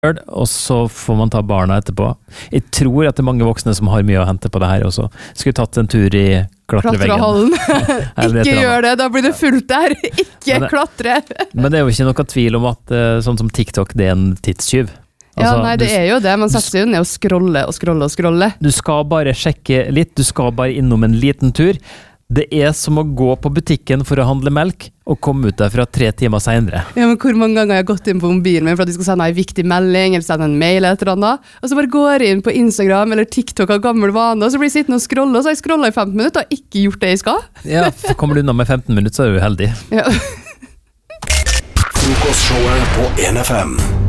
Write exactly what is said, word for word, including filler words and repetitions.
og så får man ta barna etterpå. Jeg tror at det er mange voksne som har mye å hente på det her også. Skulle tatt en tur i klatreveggen. Ikke gjør det, da blir det fullt der. Ikke men det, klatre. Men det er jo ikke noe tvil om at sånn som TikTok, det er en tidstyv. Altså, ja, nei, det du, er jo det. Man setter seg jo ned og scrolle og scrolle og scrolle. Du skal bare sjekke litt, du skal bare innom en liten tur. Det er som å gå på butikken for å handle melk, og komme ut derfra tre timer senere. Ja, men hvor mange ganger har jeg gått inn på mobilen min for at de skal sende en viktig melding, eller sende en mail eller et eller annet, og så bare går jeg inn på Instagram eller TikTok av gammel vane, og så blir jeg sittende og scrolle, og så har jeg scrollet i femten minutter og ikke gjort det jeg skal. Ja, kommer du unna med femten minutter, så er du heldig. Ja. Frokostshowet på en F M.